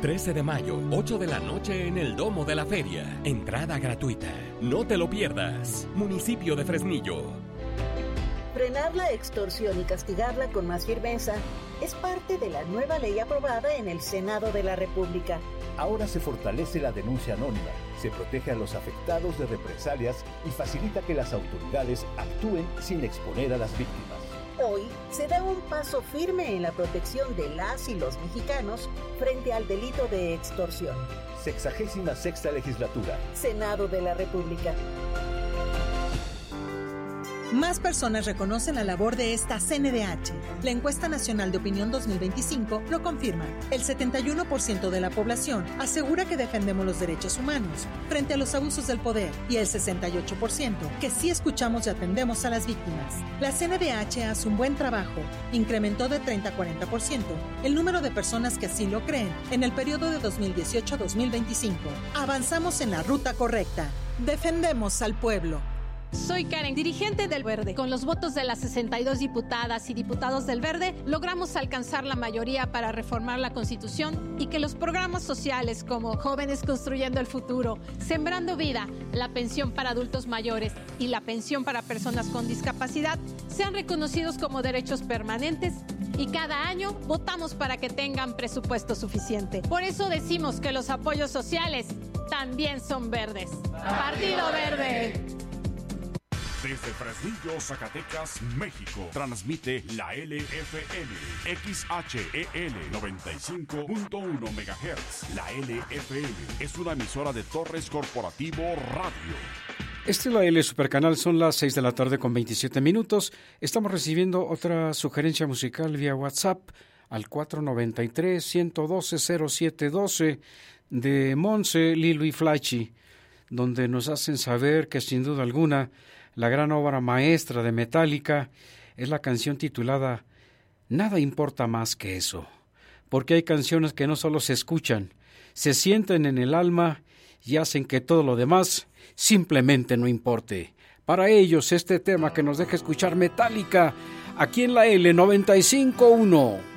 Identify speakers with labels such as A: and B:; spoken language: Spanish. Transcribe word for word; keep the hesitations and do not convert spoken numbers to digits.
A: trece de mayo, ocho de la noche en el Domo de la Feria. Entrada gratuita. No te lo pierdas. Municipio de Fresnillo.
B: Frenar la extorsión y castigarla con más firmeza es parte de la nueva ley aprobada en el Senado de la República.
C: Ahora se fortalece la denuncia anónima, se protege a los afectados de represalias y facilita que las autoridades actúen sin exponer a las víctimas.
B: Hoy se da un paso firme en la protección de las y los mexicanos frente al delito de extorsión.
C: Sexagésima sexta legislatura.
B: Senado de la República.
D: Más personas reconocen la labor de esta C N D H. La Encuesta Nacional de Opinión dos mil veinticinco lo confirma. El setenta y uno por ciento de la población asegura que defendemos los derechos humanos frente a los abusos del poder y el sesenta y ocho por ciento que sí escuchamos y atendemos a las víctimas. La C N D H hace un buen trabajo. Incrementó de treinta a cuarenta por ciento el número de personas que así lo creen en el periodo de dos mil dieciocho a dos mil veinticinco. Avanzamos en la ruta correcta. Defendemos al pueblo.
E: Soy Karen, dirigente del Verde. Con los votos de las sesenta y dos diputadas y diputados del Verde, logramos alcanzar la mayoría para reformar la Constitución y que los programas sociales como Jóvenes Construyendo el Futuro, Sembrando Vida, la pensión para adultos mayores y la pensión para personas con discapacidad sean reconocidos como derechos permanentes y cada año votamos para que tengan presupuesto suficiente. Por eso decimos que los apoyos sociales también son verdes. Partido Verde.
F: Desde Fresnillo, Zacatecas, México, transmite la L F M, X H E L noventa y cinco punto uno megahertz. La L F M es una emisora de Torres Corporativo Radio.
G: Este es la L Supercanal, son las seis de la tarde con veintisiete minutos. Estamos recibiendo otra sugerencia musical vía WhatsApp al cuatro noventa y tres, uno doce, cero siete doce de Monse, Lilo y Flachi, donde nos hacen saber que sin duda alguna la gran obra maestra de Metallica es la canción titulada Nada importa más que eso, porque hay canciones que no solo se escuchan, se sienten en el alma y hacen que todo lo demás simplemente no importe. Para ellos este tema que nos deja escuchar Metallica aquí en la L noventa y cinco punto uno.